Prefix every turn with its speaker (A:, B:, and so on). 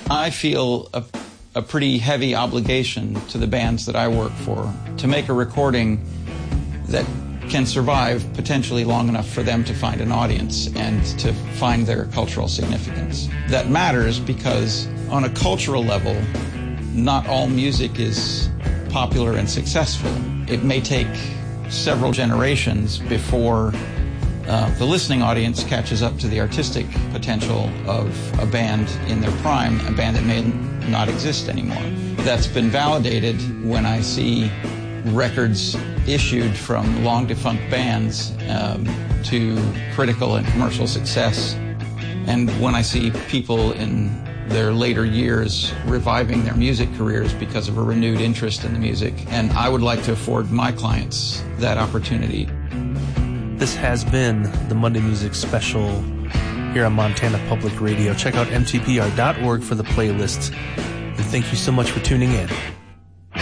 A: I feel a pretty heavy obligation to the bands that I work for to make a recording that can survive potentially long enough for them to find an audience and to find their cultural significance. That matters because on a cultural level, not all music is popular and successful. It may take several generations before the listening audience catches up to the artistic potential of a band in their prime, a band that may not exist anymore. That's been validated when I see records issued from long-defunct bands to critical and commercial success, and when I see people in their later years reviving their music careers because of a renewed interest in the music. And I would like to afford my clients that opportunity.
B: This has been the Monday Music Special here on Montana Public Radio. Check out mtpr.org for the playlists. And thank you so much for tuning in.